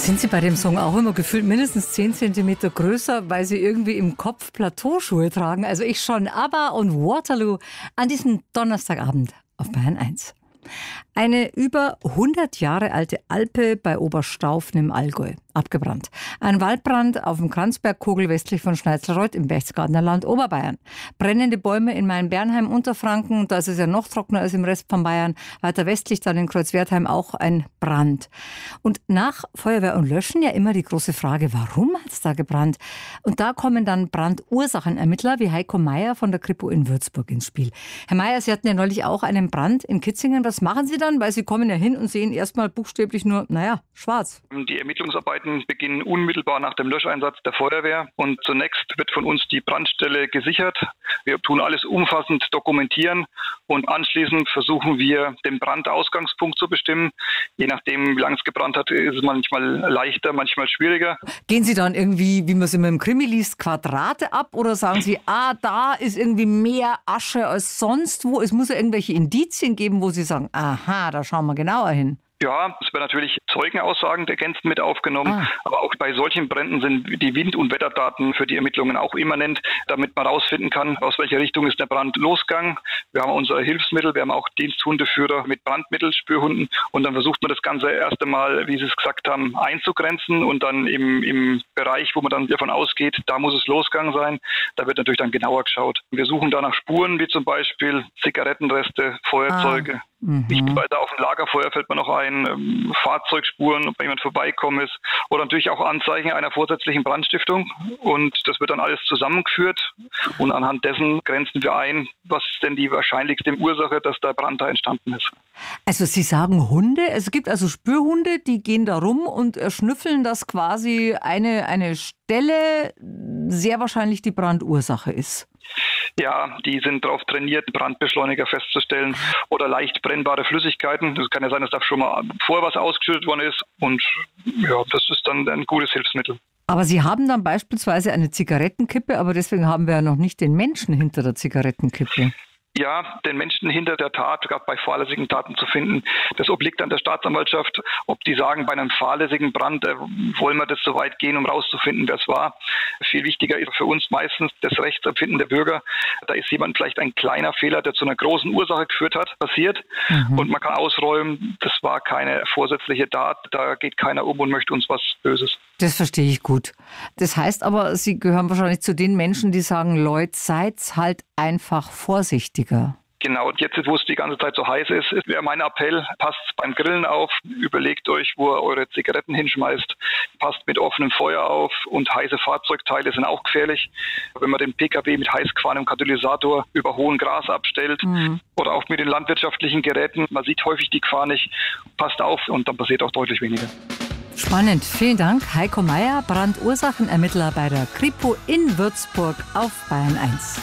Sind Sie bei dem Song auch immer gefühlt mindestens 10 Zentimeter größer, weil Sie irgendwie im Kopf Plateauschuhe tragen? Also ich schon. ABBA und Waterloo an diesem Donnerstagabend auf Bayern 1. Eine über 100 Jahre alte Alpe bei Oberstaufen im Allgäu. Abgebrannt. Ein Waldbrand auf dem Kranzbergkogel westlich von Schneizelreuth im Berchtesgadener Land Oberbayern. Brennende Bäume in Mainbernheim, Unterfranken. Da ist es ja noch trockener als im Rest von Bayern. Weiter westlich dann in Kreuzwertheim auch ein Brand. Und nach Feuerwehr und Löschen ja immer die große Frage, warum hat es da gebrannt? Und da kommen dann Brandursachenermittler wie Heiko Meier von der Kripo in Würzburg ins Spiel. Herr Meier, Sie hatten ja neulich auch einen Brand in Kitzingen. Was machen Sie dann? Weil Sie kommen ja hin und sehen erstmal buchstäblich nur, schwarz. Die Ermittlungsarbeiten beginnen unmittelbar nach dem Löscheinsatz der Feuerwehr. Und zunächst wird von uns die Brandstelle gesichert. Wir tun alles umfassend dokumentieren und anschließend versuchen wir, den Brandausgangspunkt zu bestimmen. Je nachdem, wie lange es gebrannt hat, ist es manchmal leichter, manchmal schwieriger. Gehen Sie dann irgendwie, wie man es immer im Krimi liest, Quadrate ab oder sagen Sie, da ist irgendwie mehr Asche als sonst wo? Es muss ja irgendwelche Indizien geben, wo Sie sagen, aha, da schauen wir genauer hin. Ja, es werden natürlich Zeugenaussagen ergänzt mit aufgenommen, aber auch bei solchen Bränden sind die Wind- und Wetterdaten für die Ermittlungen auch immanent, damit man herausfinden kann, aus welcher Richtung ist der Brand losgegangen. Wir haben unsere Hilfsmittel, wir haben auch Diensthundeführer mit Brandmittelspürhunden und dann versucht man das Ganze erst einmal, wie Sie es gesagt haben, einzugrenzen und dann im Bereich, wo man dann davon ausgeht, da muss es losgegangen sein, da wird natürlich dann genauer geschaut. Wir suchen da nach Spuren, wie zum Beispiel Zigarettenreste, Feuerzeuge. Nicht weiter auf ein Lagerfeuer fällt mir noch ein, Fahrzeugspuren, ob jemand vorbeikommen ist oder natürlich auch Anzeichen einer vorsätzlichen Brandstiftung und das wird dann alles zusammengeführt und anhand dessen grenzen wir ein, was ist denn die wahrscheinlichste Ursache, dass der Brand da entstanden ist. Also Sie sagen Hunde, es gibt also Spürhunde, die gehen da rum und schnüffeln, dass quasi eine Stelle sehr wahrscheinlich die Brandursache ist. Ja, die sind darauf trainiert, Brandbeschleuniger festzustellen oder leicht brennbare Flüssigkeiten. Das kann ja sein, dass da schon mal vorher was ausgeschüttet worden ist und ja, das ist dann ein gutes Hilfsmittel. Aber Sie haben dann beispielsweise eine Zigarettenkippe, aber deswegen haben wir ja noch nicht den Menschen hinter der Zigarettenkippe. Ja, den Menschen hinter der Tat, gerade bei fahrlässigen Taten zu finden, das obliegt an der Staatsanwaltschaft. Ob die sagen, bei einem fahrlässigen Brand wollen wir das so weit gehen, um rauszufinden, wer es war. Viel wichtiger ist für uns meistens das Rechtsempfinden der Bürger. Da ist jemand vielleicht ein kleiner Fehler, der zu einer großen Ursache geführt hat, passiert. Und man kann ausräumen, das war keine vorsätzliche Tat, da geht keiner um und möchte uns was Böses. Das verstehe ich gut. Das heißt aber, Sie gehören wahrscheinlich zu den Menschen, die sagen, Leute, seid halt einfach vorsichtiger. Genau, und jetzt, wo es die ganze Zeit so heiß ist, wäre mein Appell, passt beim Grillen auf, überlegt euch, wo ihr eure Zigaretten hinschmeißt, passt mit offenem Feuer auf und heiße Fahrzeugteile sind auch gefährlich. Wenn man den Pkw mit heißgefahrenem Katalysator über hohem Gras abstellt oder auch mit den landwirtschaftlichen Geräten, man sieht häufig die Gefahr nicht, passt auf und dann passiert auch deutlich weniger. Spannend. Vielen Dank, Heiko Meier, Brandursachenermittler bei der Kripo in Würzburg auf Bayern 1.